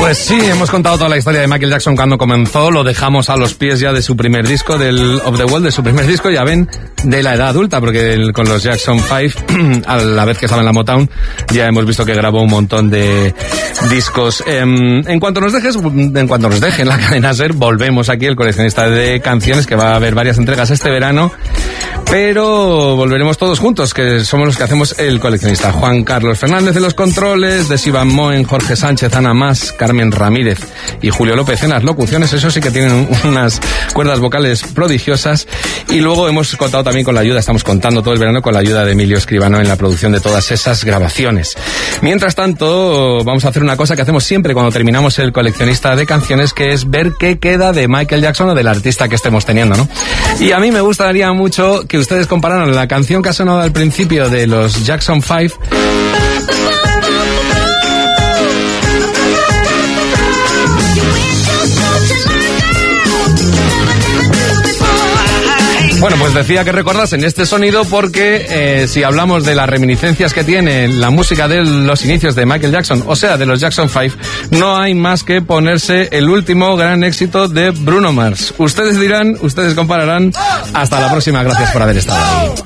Pues sí, hemos contado toda la historia de Michael Jackson cuando comenzó, lo dejamos a los pies ya de su primer disco, del Of the Wall, de su primer disco, ya ven, de la edad adulta, porque con los Jackson 5, a la vez que estaba en la Motown, ya hemos visto que grabó un montón de discos. En cuanto nos dejen la cadena SER, volvemos aquí, el coleccionista de canciones, que va a haber varias entregas este verano, pero volveremos todos juntos, que somos los que hacemos el coleccionista. Juan Carlos Fernández de los controles, de Sivan Moen, Jorge Sánchez, Ana Mas, Carmen Ramírez y Julio López en las locuciones. Eso sí que tienen unas cuerdas vocales prodigiosas. Y luego hemos contado también con la ayuda, estamos contando todo el verano con la ayuda de Emilio Escribano en la producción de todas esas grabaciones. Mientras tanto, vamos a hacer una cosa que hacemos siempre cuando terminamos el coleccionista de canciones, que es ver qué queda de Michael Jackson o del artista que estemos teniendo, ¿no? Y a mí me gustaría mucho que ustedes compararan la canción que ha sonado al principio de los Jackson 5 Bueno, pues decía que recordasen este sonido porque si hablamos de las reminiscencias que tiene la música de los inicios de Michael Jackson, o sea, de los Jackson 5, no hay más que ponerse el último gran éxito de Bruno Mars. Ustedes dirán, ustedes compararán. Hasta la próxima, gracias por haber estado ahí.